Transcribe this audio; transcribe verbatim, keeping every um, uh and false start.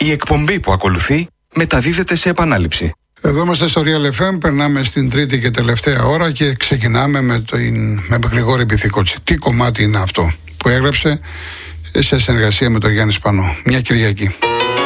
Η εκπομπή που ακολουθεί μεταδίδεται σε επανάληψη. Εδώ είμαστε στο Real εφ εμ, περνάμε στην τρίτη και τελευταία ώρα και ξεκινάμε με, το, με Γρηγόρη Πυθικότσι. Τι κομμάτι είναι αυτό που έγραψε σε συνεργασία με τον Γιάννη Σπανό? Μια Κυριακή.